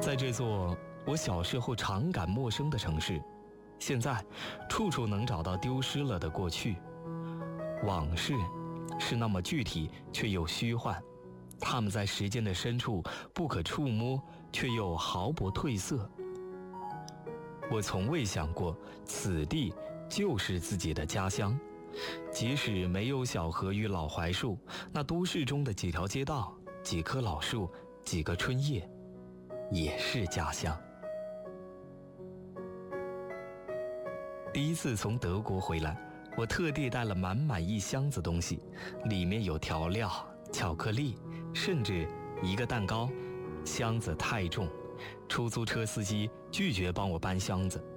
在这座我小时候常感陌生的城市，现在处处能找到丢失了的过去。往事是那么具体却又虚幻，它们在时间的深处不可触摸，却又毫不褪色。我从未想过此地就是自己的家乡，即使没有小河与老槐树，那都市中的几条街道、几棵老树、几个春夜，也是家乡。第一次从德国回来，我特地带了满满一箱子东西，里面有调料、巧克力，甚至一个蛋糕。箱子太重，出租车司机拒绝帮我搬箱子。